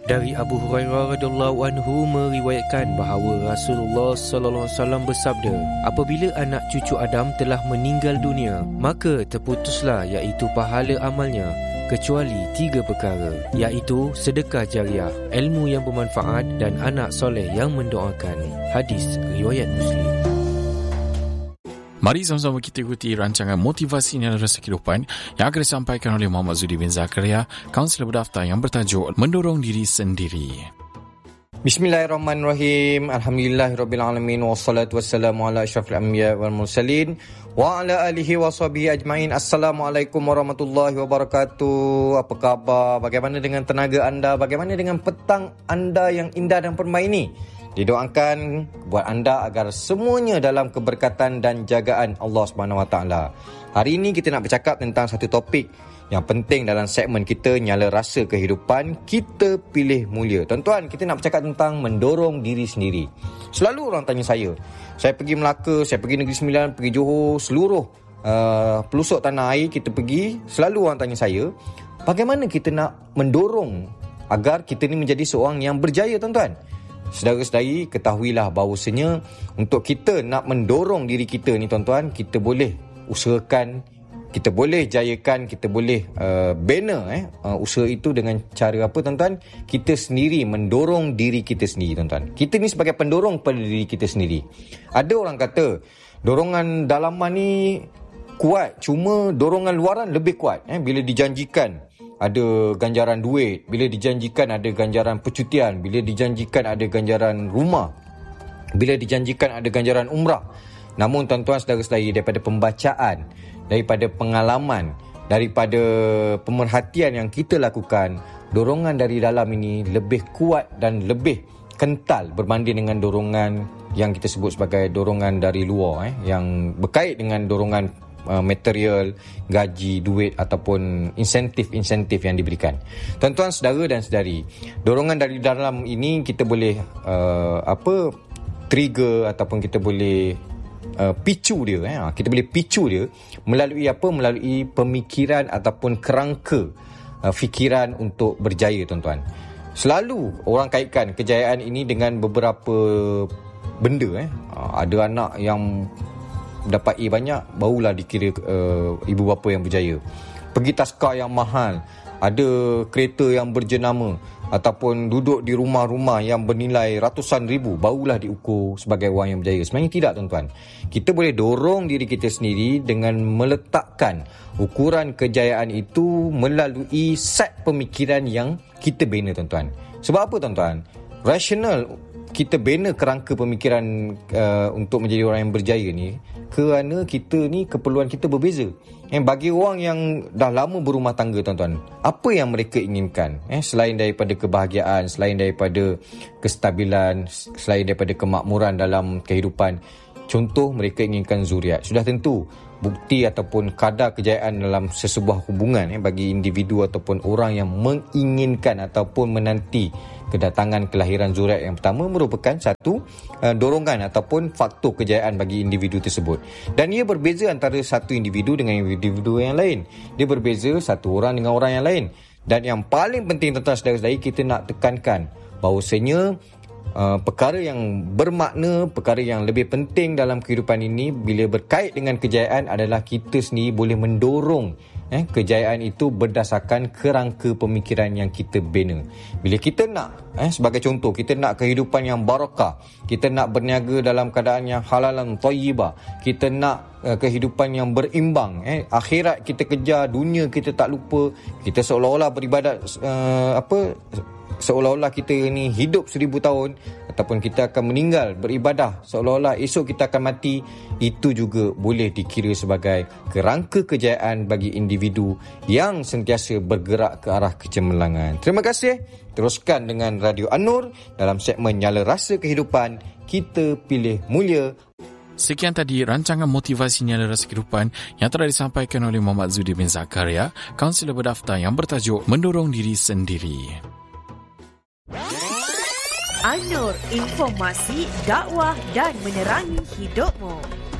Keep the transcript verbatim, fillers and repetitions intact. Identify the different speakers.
Speaker 1: Dari Abu Hurairah radhiyallahu anhu meriwayatkan bahawa Rasulullah sallallahu alaihi wasallam bersabda, apabila anak cucu Adam telah meninggal dunia, maka terputuslah iaitu pahala amalnya, kecuali tiga perkara, iaitu sedekah jariah, ilmu yang bermanfaat dan anak soleh yang mendoakan. Hadis riwayat Muslim.
Speaker 2: Mari sama-sama kita ikuti rancangan motivasi nilai rasa kehidupan yang akan disampaikan oleh Muhammad Zudi bin Zakaria, kaunselor berdaftar yang bertajuk Mendorong Diri Sendiri.
Speaker 3: Bismillahirrahmanirrahim. Alhamdulillahirrabbilalamin. Wassalatu wassalamu ala asyrafil anbiya wal mursalin wa ala alihi wa sahbihi ajma'in. Assalamualaikum warahmatullahi wabarakatuh. Apa khabar? Bagaimana dengan tenaga anda? Bagaimana dengan petang anda yang indah dan permai ini? Didoakan buat anda agar semuanya dalam keberkatan dan jagaan Allah Subhanahu Wa Taala. Hari ini kita nak bercakap tentang satu topik yang penting dalam segmen kita, Nyala Rasa Kehidupan, Kita Pilih Mulia. Tuan-tuan, kita nak bercakap tentang mendorong diri sendiri. Selalu orang tanya saya, saya pergi Melaka, saya pergi Negeri Sembilan, pergi Johor, seluruh uh, pelosok tanah air kita pergi, selalu orang tanya saya, bagaimana kita nak mendorong agar kita ni menjadi seorang yang berjaya, tuan-tuan? Saudara-saudari, ketahuilah bahawasanya untuk kita nak mendorong diri kita ni, tuan-tuan, kita boleh usahakan, kita boleh jayakan, kita boleh uh, bina eh, uh, usaha itu dengan cara apa, tuan-tuan? Kita sendiri mendorong diri kita sendiri, tuan-tuan. Kita ni sebagai pendorong pada diri kita sendiri. Ada orang kata dorongan dalaman ni kuat, cuma dorongan luaran lebih kuat eh, bila dijanjikan ada ganjaran duit, bila dijanjikan ada ganjaran percutian, bila dijanjikan ada ganjaran rumah, bila dijanjikan ada ganjaran umrah. Namun tuan-tuan saudara-saudari, daripada pembacaan, daripada pengalaman, daripada pemerhatian yang kita lakukan, dorongan dari dalam ini lebih kuat dan lebih kental berbanding dengan dorongan yang kita sebut sebagai dorongan dari luar eh, yang berkait dengan dorongan Uh, material, gaji, duit ataupun insentif-insentif yang diberikan. Tuan-tuan, saudara dan saudari, dorongan dari dalam ini kita boleh uh, apa trigger ataupun kita boleh uh, picu dia eh. Kita boleh picu dia melalui apa? Melalui pemikiran ataupun kerangka uh, fikiran untuk berjaya, tuan-tuan. Selalu orang kaitkan kejayaan ini dengan beberapa benda eh. Uh, ada anak yang dapat A banyak, barulah dikira uh, ibu bapa yang berjaya. Pergi taskar yang mahal, ada kereta yang berjenama, ataupun duduk di rumah-rumah yang bernilai ratusan ribu, barulah diukur sebagai orang yang berjaya. Sebenarnya tidak, tuan-tuan. Kita boleh dorong diri kita sendiri dengan meletakkan ukuran kejayaan itu melalui set pemikiran yang kita bina, tuan-tuan. Sebab apa, tuan-tuan? Rasional kita bina kerangka pemikiran uh, untuk menjadi orang yang berjaya ni kerana kita ni keperluan kita berbeza. Eh, bagi orang yang dah lama berumah tangga, tuan-tuan, apa yang mereka inginkan eh, selain daripada kebahagiaan, selain daripada kestabilan, selain daripada kemakmuran dalam kehidupan? Contoh, mereka inginkan zuriat. Sudah tentu bukti ataupun kadar kejayaan dalam sesebuah hubungan eh, bagi individu ataupun orang yang menginginkan ataupun menanti kedatangan kelahiran zuriat yang pertama merupakan satu uh, dorongan ataupun faktor kejayaan bagi individu tersebut. Dan ia berbeza antara satu individu dengan individu yang lain. Dia berbeza satu orang dengan orang yang lain. Dan yang paling penting, tuan-tuan saudara-saudari, kita nak tekankan bahawasanya Uh, perkara yang bermakna, perkara yang lebih penting dalam kehidupan ini bila berkait dengan kejayaan adalah kita sendiri boleh mendorong eh, kejayaan itu berdasarkan kerangka pemikiran yang kita bina. Bila kita nak, eh, sebagai contoh, kita nak kehidupan yang barakah, kita nak berniaga dalam keadaan yang halalan thayyibah, kita nak uh, kehidupan yang berimbang, eh, akhirat kita kejar, dunia kita tak lupa, kita seolah-olah beribadat uh, apa seolah-olah kita ni hidup seribu tahun, ataupun kita akan meninggal beribadah seolah-olah esok kita akan mati. Itu juga boleh dikira sebagai kerangka kejayaan bagi individu yang sentiasa bergerak ke arah kecemerlangan. Terima kasih. Teruskan dengan Radio An-Nur dalam segmen Nyala Rasa Kehidupan, Kita Pilih Mulia.
Speaker 2: Sekian tadi rancangan motivasi Nyala Rasa Kehidupan yang telah disampaikan oleh Muhammad Zudi bin Zakaria, kaunselor berdaftar yang bertajuk Mendorong Diri Sendiri.
Speaker 4: An-Nur, informasi, dakwah dan menerangi hidupmu.